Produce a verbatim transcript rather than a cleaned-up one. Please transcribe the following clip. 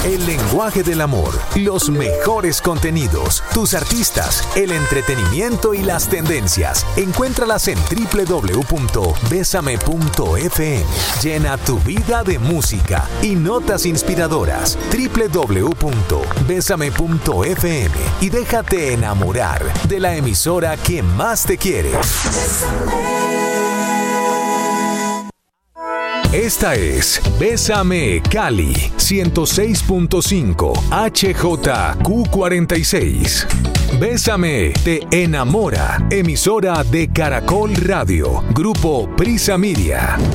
El lenguaje del amor, los mejores contenidos, tus artistas, el entretenimiento y las tendencias. Encuéntralas en doble u doble u doble u punto besame punto efe eme. Llena tu vida de música y notas inspiradoras. doble u doble u doble u punto besame punto efe eme y déjate enamorar de la emisora que más te quiere. Esta es Bésame Cali ciento seis punto cinco H J Q cuarenta y seis. Bésame te enamora. Emisora de Caracol Radio. Grupo Prisa Media.